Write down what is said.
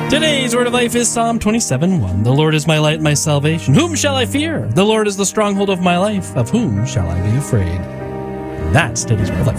Today's Word of Life is Psalm 27:1. The Lord is my light and my salvation. Whom shall I fear? The Lord is the stronghold of my life. Of whom shall I be afraid? That's today's Word of Life.